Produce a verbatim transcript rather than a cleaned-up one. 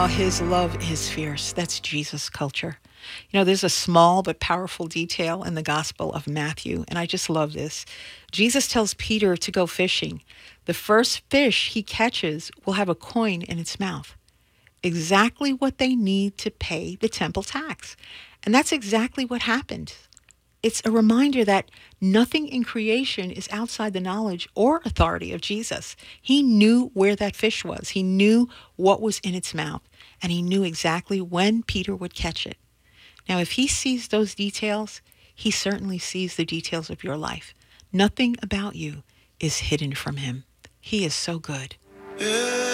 Oh, his love is fierce. That's Jesus culture. You know, there's a small but powerful detail in the Gospel of Matthew, and I just love this. Jesus tells Peter to go fishing. The first fish he catches will have a coin in its mouth, exactly what they need to pay the temple tax. And that's exactly what happened. It's a reminder that nothing in creation is outside the knowledge or authority of Jesus. He knew where that fish was. He knew what was in its mouth, and he knew exactly when Peter would catch it. Now, if he sees those details, he certainly sees the details of your life. Nothing about you is hidden from him. He is so good.